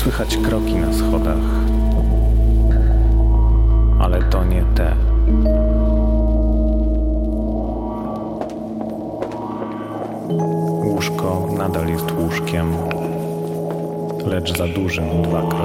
Słychać kroki na schodach, ale to nie te. Łóżko nadal jest łóżkiem, lecz za dużym 2x.